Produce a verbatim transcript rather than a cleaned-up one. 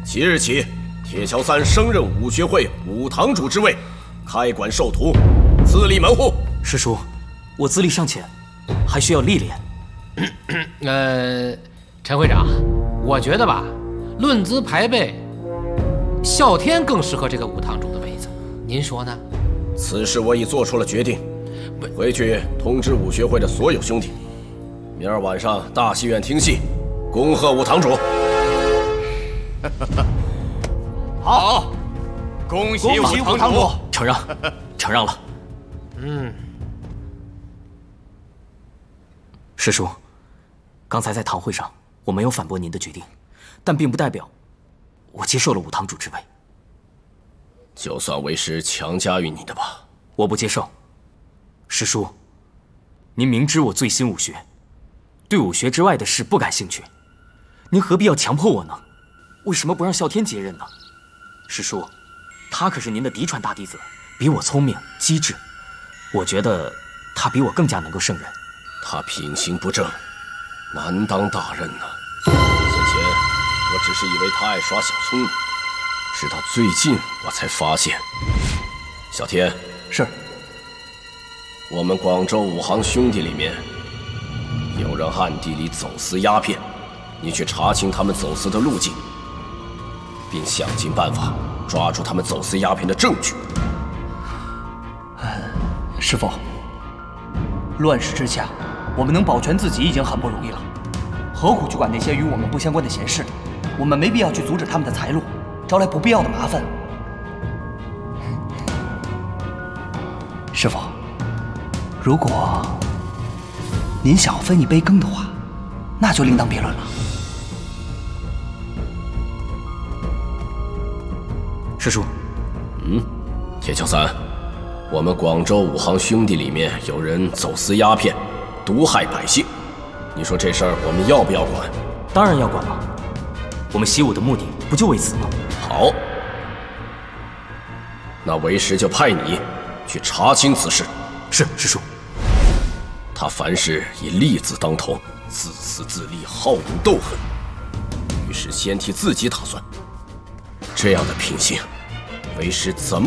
即日起，铁桥三升任武学会武堂主之位，开馆授徒，自立门户。 师叔，我资历尚浅，还需要历练。 呃，陈会长，我觉得吧，论资排辈，啸天更适合这个武堂主的位子，您说呢？ 此事我已做出了决定，回去通知武学会的所有兄弟，明儿晚上大戏院听戏，恭贺武堂主。 好，恭喜武堂主！ 承让，承让了。 嗯， 师叔，刚才在堂会上，我没有反驳您的决定，但并不代表我接受了武堂主之位。 就算为师强加于你的吧， 我不接受。师叔，您明知我醉心武学，对武学之外的事不感兴趣，您何必要强迫我呢？为什么不让啸天接任呢？师叔，他可是您的嫡传大弟子，比我聪明机智，我觉得他比我更加能够胜任。 他品行不正，难当大任呢。先前我只是以为他爱耍小聪明，直到最近我才发现。小天， 是。 我们广州五行兄弟里面有人暗地里走私鸦片，你去查清他们走私的路径，并想尽办法抓住他们走私鸦片的证据。 师父，乱世之下，我们能保全自己已经很不容易了，何苦去管那些与我们不相关的闲事？我们没必要去阻止他们的财路，招来不必要的麻烦。师父，如果您想要分一杯羹的话，那就另当别论了。 师叔， 嗯，铁桥三，我们广州五行兄弟里面有人走私鸦片，毒害百姓，你说这事儿我们要不要管？ 当然要管了，我们习武的目的不就为此吗？ 好，那为师就派你去查清此事。 是，师叔。 他凡事以利字当头，自私自利，好勇斗狠，于是先替自己打算，这样的品性，为师怎么